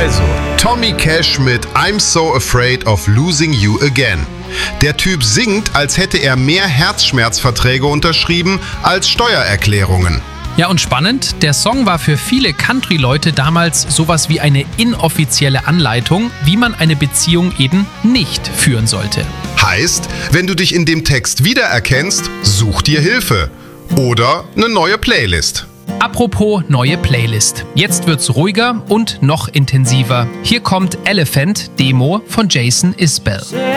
Also, Tommy Cash mit I'm So Afraid of Losing You Again. Der Typ singt, als hätte er mehr Herzschmerzverträge unterschrieben als Steuererklärungen. Ja, und spannend, der Song war für viele Country-Leute damals sowas wie eine inoffizielle Anleitung, wie man eine Beziehung eben nicht führen sollte. Heißt, wenn du dich in dem Text wiedererkennst, such dir Hilfe. Oder eine neue Playlist. Apropos neue Playlist. Jetzt wird's ruhiger und noch intensiver. Hier kommt Elephant, Demo von Jason Isbell.